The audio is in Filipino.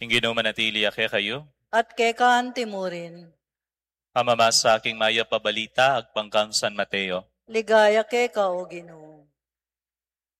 Ingino manatili ake kayo. At kekaan timurin. Amama sa aking maya pabalita, agpangkang San Mateo. Ligaya keka o Ginoo.